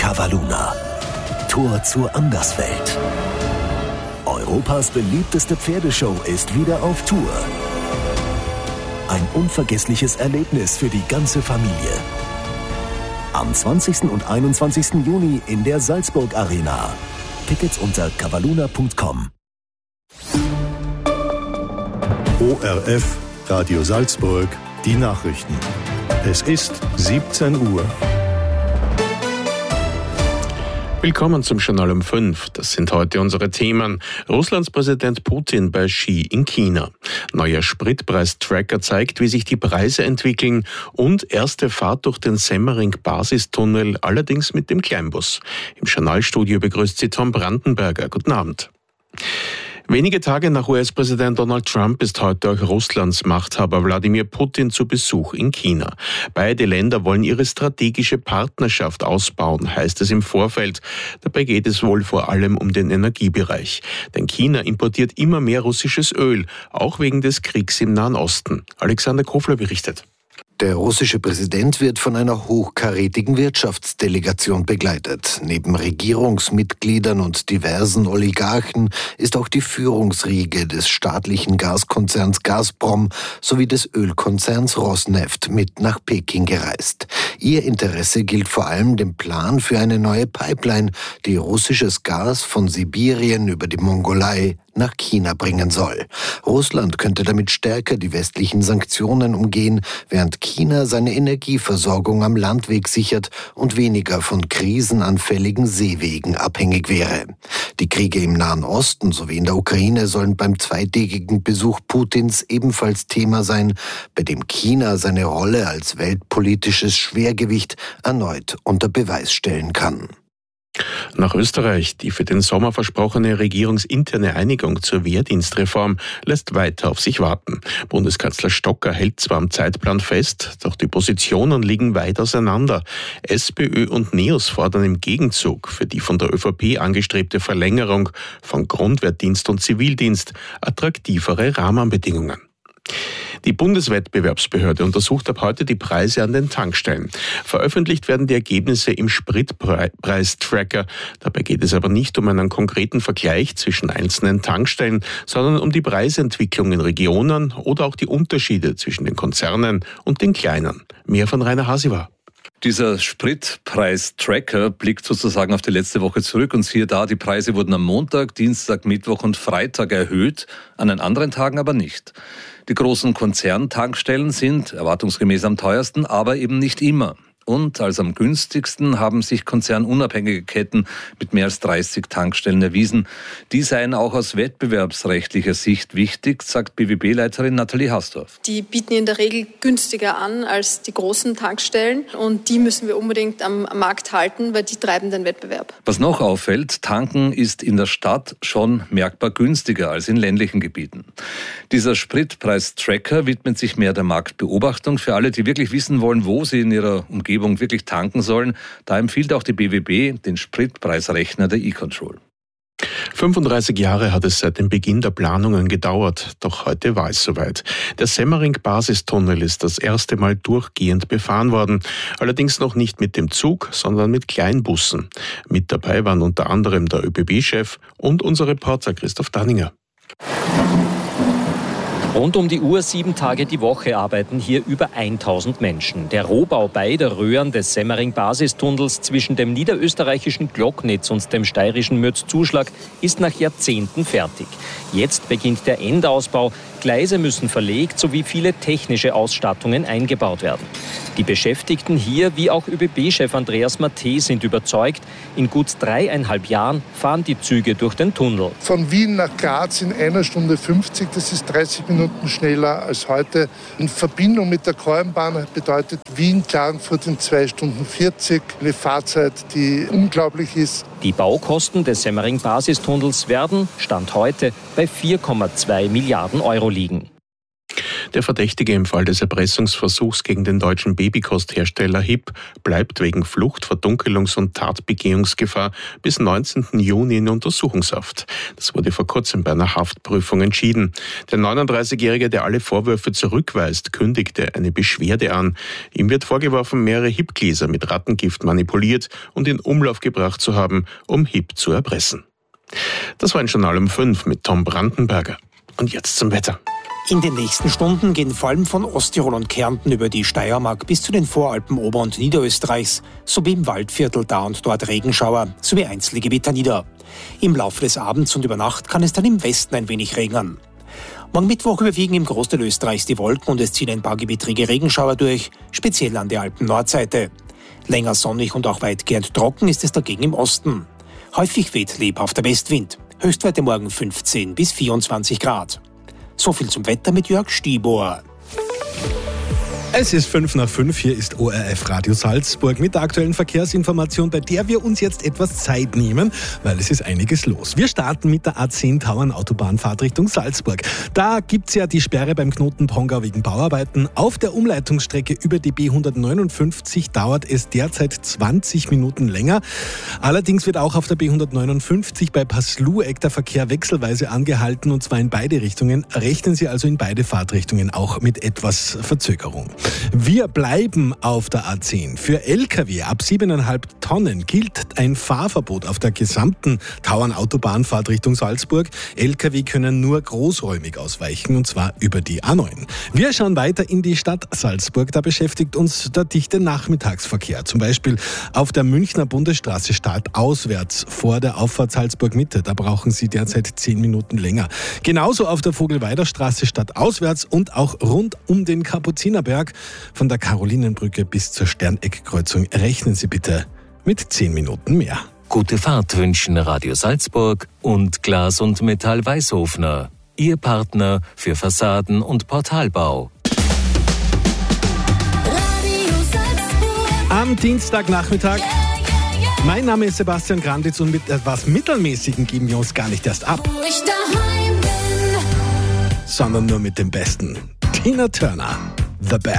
Cavalluna. Tor zur Anderswelt. Europas beliebteste Pferdeshow ist wieder auf Tour. Ein unvergessliches Erlebnis für die ganze Familie. Am 20. und 21. Juni in der Salzburg Arena. Tickets unter cavalluna.com. ORF, Radio Salzburg, die Nachrichten. Es ist 17 Uhr. Willkommen zum Journal um 5. Das sind heute unsere Themen. Russlands Präsident Putin bei Xi in China. Neuer Spritpreistracker zeigt, wie sich die Preise entwickeln. Und erste Fahrt durch den Semmering-Basistunnel, allerdings mit dem Kleinbus. Im Journalstudio begrüßt Sie Tom Brandenberger. Guten Abend. Wenige Tage nach US-Präsident Donald Trump ist heute auch Russlands Machthaber Wladimir Putin zu Besuch in China. Beide Länder wollen ihre strategische Partnerschaft ausbauen, heißt es im Vorfeld. Dabei geht es wohl vor allem um den Energiebereich. Denn China importiert immer mehr russisches Öl, auch wegen des Kriegs im Nahen Osten. Alexander Kofler berichtet. Der russische Präsident wird von einer hochkarätigen Wirtschaftsdelegation begleitet. Neben Regierungsmitgliedern und diversen Oligarchen ist auch die Führungsriege des staatlichen Gaskonzerns Gazprom sowie des Ölkonzerns Rosneft mit nach Peking gereist. Ihr Interesse gilt vor allem dem Plan für eine neue Pipeline, die russisches Gas von Sibirien über die Mongolei nach China bringen soll. Russland könnte damit stärker die westlichen Sanktionen umgehen, während China seine Energieversorgung am Landweg sichert und weniger von krisenanfälligen Seewegen abhängig wäre. Die Kriege im Nahen Osten sowie in der Ukraine sollen beim zweitägigen Besuch Putins ebenfalls Thema sein, bei dem China seine Rolle als weltpolitisches Schwergewicht erneut unter Beweis stellen kann. Nach Österreich. Die für den Sommer versprochene regierungsinterne Einigung zur Wehrdienstreform lässt weiter auf sich warten. Bundeskanzler Stocker hält zwar am Zeitplan fest, doch die Positionen liegen weit auseinander. SPÖ und NEOS fordern im Gegenzug für die von der ÖVP angestrebte Verlängerung von Grundwehrdienst und Zivildienst attraktivere Rahmenbedingungen. Die Bundeswettbewerbsbehörde untersucht ab heute die Preise an den Tankstellen. Veröffentlicht werden die Ergebnisse im Spritpreistracker. Dabei geht es aber nicht um einen konkreten Vergleich zwischen einzelnen Tankstellen, sondern um die Preisentwicklung in Regionen oder auch die Unterschiede zwischen den Konzernen und den kleinen. Mehr von Rainer Hasiwa. Dieser Spritpreistracker blickt sozusagen auf die letzte Woche zurück und siehe da, die Preise wurden am Montag, Dienstag, Mittwoch und Freitag erhöht, an den anderen Tagen aber nicht. Die großen Konzerntankstellen sind erwartungsgemäß am teuersten, aber eben nicht immer. Und als am günstigsten haben sich konzernunabhängige Ketten mit mehr als 30 Tankstellen erwiesen. Die seien auch aus wettbewerbsrechtlicher Sicht wichtig, sagt BWB-Leiterin Nathalie Hasdorf. Die bieten in der Regel günstiger an als die großen Tankstellen und die müssen wir unbedingt am Markt halten, weil die treiben den Wettbewerb. Was noch auffällt, tanken ist in der Stadt schon merkbar günstiger als in ländlichen Gebieten. Dieser Spritpreistracker widmet sich mehr der Marktbeobachtung. Für alle, die wirklich wissen wollen, wo sie in ihrer Umgebung wirklich tanken sollen, da empfiehlt auch die BWB den Spritpreisrechner der E-Control. 35 Jahre hat es seit dem Beginn der Planungen gedauert, doch heute war es soweit. Der Semmering-Basistunnel ist das erste Mal durchgehend befahren worden, allerdings noch nicht mit dem Zug, sondern mit Kleinbussen. Mit dabei waren unter anderem der ÖBB-Chef und unser Reporter Christoph Danninger. Rund um die Uhr 7 Tage die Woche arbeiten hier über 1000 Menschen. Der Rohbau beider Röhren des Semmering-Basistunnels zwischen dem niederösterreichischen Glocknitz und dem steirischen Mürzzuschlag ist nach Jahrzehnten fertig. Jetzt beginnt der Endausbau. Gleise müssen verlegt sowie viele technische Ausstattungen eingebaut werden. Die Beschäftigten hier, wie auch ÖBB-Chef Andreas Matthe, sind überzeugt, in gut 3,5 Jahren fahren die Züge durch den Tunnel. Von Wien nach Graz in 1 Stunde 50, das ist 30 Minuten schneller als heute. In Verbindung mit der Kornbahn bedeutet Wien-Klagenfurt in 2 Stunden 40, eine Fahrzeit, die unglaublich ist. Die Baukosten des Semmering-Basistunnels werden, Stand heute, bei 4,2 Milliarden Euro liegen. Der Verdächtige im Fall des Erpressungsversuchs gegen den deutschen Babykosthersteller HIP bleibt wegen Flucht, Verdunkelungs- und Tatbegehungsgefahr bis 19. Juni in Untersuchungshaft. Das wurde vor kurzem bei einer Haftprüfung entschieden. Der 39-Jährige, der alle Vorwürfe zurückweist, kündigte eine Beschwerde an. Ihm wird vorgeworfen, mehrere HIP-Gläser mit Rattengift manipuliert und in Umlauf gebracht zu haben, um HIP zu erpressen. Das war ein Journal um 5 mit Tom Brandenberger. Und jetzt zum Wetter. In den nächsten Stunden gehen vor allem von Osttirol und Kärnten über die Steiermark bis zu den Voralpen Ober- und Niederösterreichs sowie im Waldviertel da und dort Regenschauer sowie einzelne Gewitter nieder. Im Laufe des Abends und über Nacht kann es dann im Westen ein wenig regnen. Morgen Mittwoch überwiegen im Großteil Österreichs die Wolken und es ziehen ein paar gewittrige Regenschauer durch, speziell an der Alpen-Nordseite. Länger sonnig und auch weitgehend trocken ist es dagegen im Osten. Häufig weht lebhafter Westwind. Höchstwerte morgen 15 bis 24 Grad. So viel zum Wetter mit Jörg Stibor. Es ist 5:05, hier ist ORF Radio Salzburg mit der aktuellen Verkehrsinformation, bei der wir uns jetzt etwas Zeit nehmen, weil es ist einiges los. Wir starten mit der A10 Tauern-Autobahnfahrt Richtung Salzburg. Da gibt es ja die Sperre beim Knoten Pongau wegen Bauarbeiten. Auf der Umleitungsstrecke über die B159 dauert es derzeit 20 Minuten länger. Allerdings wird auch auf der B159 bei Passlueck der Verkehr wechselweise angehalten, und zwar in beide Richtungen. Rechnen Sie also in beide Fahrtrichtungen auch mit etwas Verzögerung. Wir bleiben auf der A10. Für Lkw ab 7,5 Tonnen gilt ein Fahrverbot auf der gesamten Tauern-Autobahnfahrt Richtung Salzburg. Lkw können nur großräumig ausweichen, und zwar über die A9. Wir schauen weiter in die Stadt Salzburg. Da beschäftigt uns der dichte Nachmittagsverkehr. Zum Beispiel auf der Münchner Bundesstraße stadtauswärts vor der Auffahrt Salzburg-Mitte. Da brauchen Sie derzeit 10 Minuten länger. Genauso auf der Vogelweider-Straße stadtauswärts und auch rund um den Kapuzinerberg. Von der Karolinenbrücke bis zur Sterneckkreuzung rechnen Sie bitte mit 10 Minuten mehr. Gute Fahrt wünschen Radio Salzburg und Glas und Metall Weißhofner. Ihr Partner für Fassaden- und Portalbau. Am Dienstagnachmittag. Mein Name ist Sebastian Granditz und mit etwas Mittelmäßigen geben wir uns gar nicht erst ab, sondern nur mit dem Besten. Tina Turner, The Best.